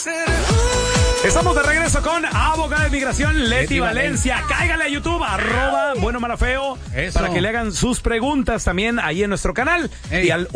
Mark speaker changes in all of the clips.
Speaker 1: Estamos de regreso con abogada de migración Leti Valencia. Cáigale a YouTube, @buenomalafeo, para que le hagan sus preguntas también ahí en nuestro canal. Y al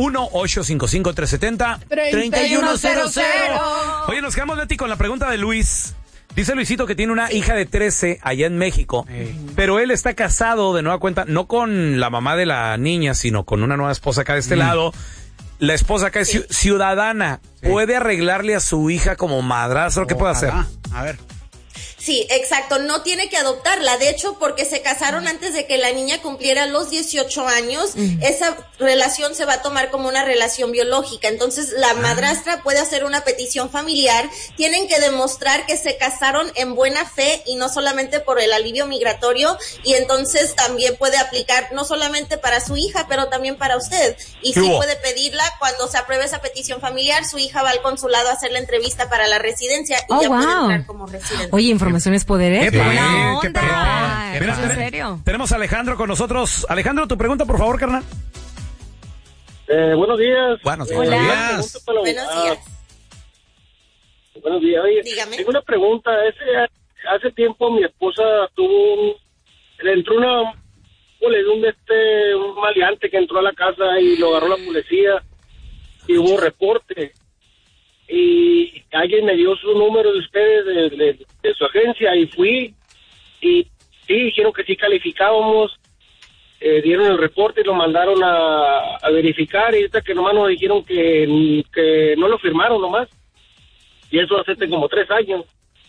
Speaker 1: 1-855-370-3100. Oye, nos quedamos, Leti, con la pregunta de Luis. Dice Luisito que tiene una hija de 13 allá en México, pero él está casado de nueva cuenta, no con la mamá de la niña, sino con una nueva esposa acá de este lado. La esposa acá es ciudadana. ¿Puede arreglarle a su hija como madrastro? ¿Qué puede hacer?
Speaker 2: A ver.
Speaker 3: Sí, exacto, no tiene que adoptarla, de hecho, porque se casaron antes de que la niña cumpliera los 18 años, esa relación se va a tomar como una relación biológica, entonces la madrastra puede hacer una petición familiar, tienen que demostrar que se casaron en buena fe y no solamente por el alivio migratorio, y entonces también puede aplicar no solamente para su hija, pero también para usted, y sí puede pedirla, cuando se apruebe esa petición familiar, su hija va al consulado a hacer la entrevista para la residencia y ya puede entrar como residente.
Speaker 4: Oye, información es poder, ¿eh?
Speaker 1: Buena onda.
Speaker 4: Qué perro. ¿En serio?
Speaker 1: Tenemos a Alejandro con nosotros. Alejandro, tu pregunta, por favor, carnal.
Speaker 5: Buenos días.
Speaker 1: Buenos días.
Speaker 3: Buenos días.
Speaker 5: Buenos días. Oye,
Speaker 3: dígame.
Speaker 5: Tengo una pregunta. Hace tiempo mi esposa le entró un maleante que entró a la casa y lo agarró la policía y hubo reporte. Y alguien me dio su número de ustedes, de su agencia, y fui, y sí, dijeron que sí calificábamos, dieron el reporte y lo mandaron a verificar, y ahorita que nomás nos dijeron que no lo firmaron nomás, y eso hace como 3 años.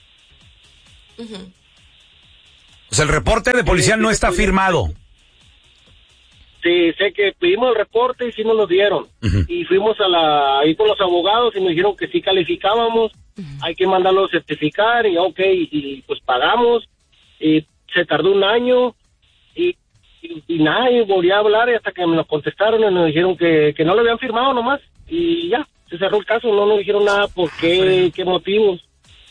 Speaker 1: O sea, el reporte de policía no está firmado.
Speaker 5: Sí, sé que pedimos el reporte y sí nos lo dieron. Y fuimos ahí con los abogados y nos dijeron que sí calificábamos, hay que mandarlo a certificar y y pues pagamos. Y se tardó 1 año y nada, y volví a hablar y hasta que me lo contestaron y nos dijeron que no lo habían firmado nomás. Y ya, se cerró el caso, no nos dijeron nada por qué motivos.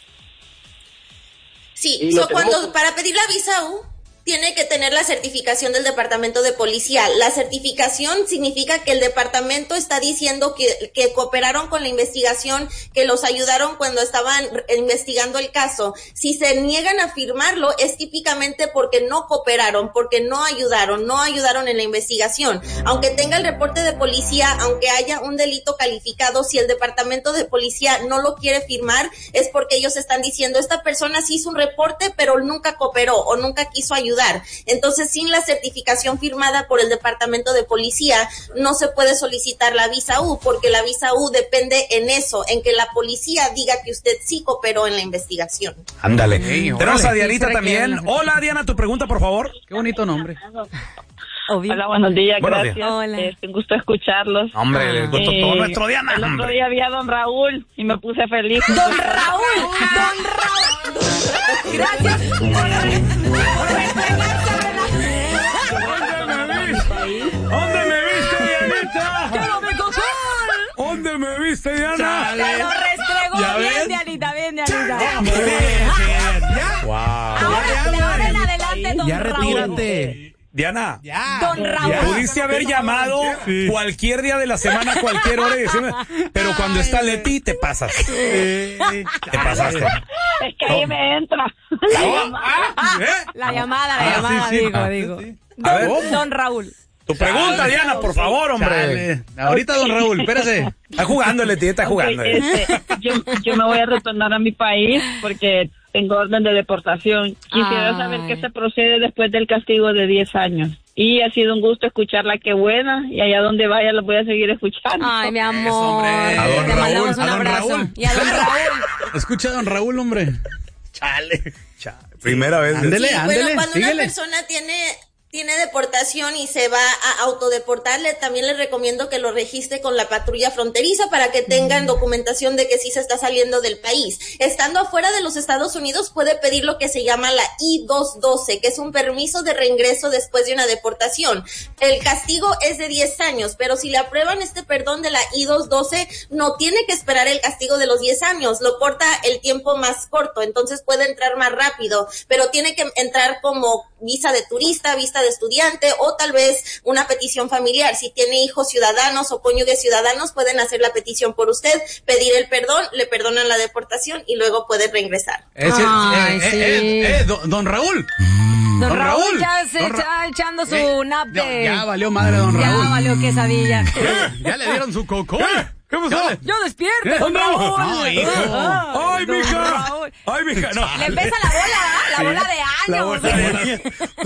Speaker 3: Sí, para pedir la visa U, tiene que tener la certificación del departamento de policía. La certificación significa que el departamento está diciendo que cooperaron con la investigación, que los ayudaron cuando estaban investigando el caso. Si se niegan a firmarlo, es típicamente porque no cooperaron, porque no ayudaron en la investigación. Aunque tenga el reporte de policía, aunque haya un delito calificado, si el departamento de policía no lo quiere firmar, es porque ellos están diciendo, esta persona sí hizo un reporte, pero nunca cooperó o nunca quiso ayudar. Entonces, sin la certificación firmada por el departamento de policía, no se puede solicitar la visa U, porque la visa U depende en eso, en que la policía diga que usted sí cooperó en la investigación.
Speaker 1: Ándale. Tenemos a Dianita también. Hola, Diana, tu pregunta, por favor.
Speaker 2: Qué bonito nombre.
Speaker 6: Hola, buenos días, gracias.
Speaker 4: Hola.
Speaker 6: Un gusto escucharlos.
Speaker 1: Hombre, el gusto todo nuestro, Diana.
Speaker 6: El otro día vi a don Raúl y me puse feliz.
Speaker 4: ¡Don Raúl! Gracias.
Speaker 1: ¿Dónde me viste, Dianita? ¿Dónde me viste, Diana?
Speaker 4: Te lo restregó. Bien, Dianita, bien, Dianita.
Speaker 1: Wow.
Speaker 4: Ahora en adelante, don
Speaker 2: Ya
Speaker 4: Raúl.
Speaker 2: retírate.
Speaker 1: Diana,
Speaker 4: Don Raúl.
Speaker 1: pudiste haber llamado cualquier día de la semana, cualquier hora y decirme, pero cuando está Leti, te pasas. Te pasaste.
Speaker 6: Es que ahí me entra.
Speaker 4: La llamada, digo.
Speaker 1: A ver.
Speaker 4: Don Raúl.
Speaker 1: Tu pregunta, Diana, por favor, hombre.
Speaker 2: Chale. Ahorita, don Raúl, espérese.
Speaker 1: Está jugando, Leti, está jugando.
Speaker 6: Yo me voy a retornar a mi país porque tengo orden de deportación. Quisiera saber qué se procede después del castigo de 10 años. Y ha sido un gusto escucharla, qué buena. Y allá donde vaya los voy a seguir escuchando.
Speaker 4: Ay, mi amor.
Speaker 1: A don
Speaker 4: Te
Speaker 1: Raúl,
Speaker 4: mandamos un
Speaker 1: a don
Speaker 4: abrazo.
Speaker 1: Raúl.
Speaker 4: Y a don Raúl.
Speaker 2: Escucha a don Raúl, hombre.
Speaker 1: Chale. Primera vez.
Speaker 2: Ándele,
Speaker 3: Bueno, cuando
Speaker 2: síguele.
Speaker 3: una persona tiene deportación y se va a autodeportarle, también le recomiendo que lo registre con la patrulla fronteriza para que tengan documentación de que sí se está saliendo del país. Estando afuera de los Estados Unidos puede pedir lo que se llama la I-212, que es un permiso de reingreso después de una deportación. El castigo es de 10 años, pero si le aprueban este perdón de la I-212, no tiene que esperar el castigo de los 10 años, lo corta el tiempo más corto, entonces puede entrar más rápido, pero tiene que entrar como visa de turista, visa acta de estudiante o tal vez una petición familiar. Si tiene hijos ciudadanos o cónyuges ciudadanos, pueden hacer la petición por usted, pedir el perdón, le perdonan la deportación y luego puede reingresar.
Speaker 2: Don Raúl.
Speaker 4: Don Raúl
Speaker 2: Raúl.
Speaker 4: ya se está echando su nap de...
Speaker 2: Ya valió madre, don Raúl.
Speaker 4: Ya valió quesadilla.
Speaker 2: Ya le dieron su coco.
Speaker 1: ¿Qué pasó?
Speaker 4: ¡Yo despierte, don Raúl!
Speaker 2: No, hijo.
Speaker 1: ¡Ay,
Speaker 4: Don
Speaker 1: mija!
Speaker 4: Raúl.
Speaker 1: ¡Ay, mija! No.
Speaker 4: Le pesa la bola, ¿verdad? La bola de años.
Speaker 1: La bola de años.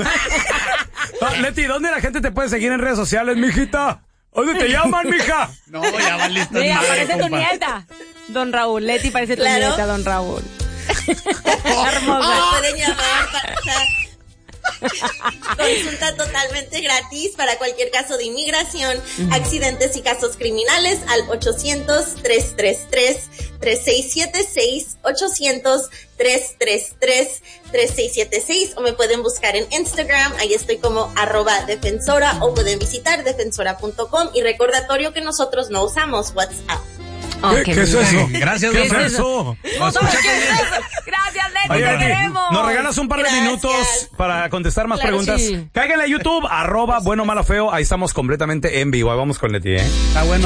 Speaker 1: Leti, ¿dónde la gente te puede seguir en redes sociales, mijita? ¿Dónde te llaman, mija?
Speaker 2: No, ya valiste
Speaker 4: Mira,
Speaker 2: madre,
Speaker 4: parece tu
Speaker 2: compa.
Speaker 4: nieta. Don Raúl, Leti parece tu
Speaker 3: Claro.
Speaker 4: nieta, don Raúl. Hermosa.
Speaker 3: Pueden llamar para consulta totalmente gratis para cualquier caso de inmigración, accidentes y casos criminales al 800-333-3676, 800-333-3676, o me pueden buscar en Instagram, ahí estoy como @defensora, o pueden visitar defensora.com, y recordatorio que nosotros no usamos WhatsApp.
Speaker 1: ¿Qué es eso?
Speaker 2: Gracias,
Speaker 1: ¿Qué
Speaker 2: don
Speaker 1: es
Speaker 2: Raúl.
Speaker 1: eso?
Speaker 4: No sabes qué es eso. Gracias, Leti,
Speaker 1: Oye,
Speaker 4: te
Speaker 1: Leti,
Speaker 4: queremos.
Speaker 1: ¿nos regalas un par de
Speaker 3: Gracias.
Speaker 1: minutos para contestar más
Speaker 3: Claro,
Speaker 1: preguntas?
Speaker 4: sí.
Speaker 1: Cáiganle a YouTube, @bueno, malo, feo. Ahí estamos completamente en vivo. Ahí vamos con Leti, ¿eh?
Speaker 2: Está bueno.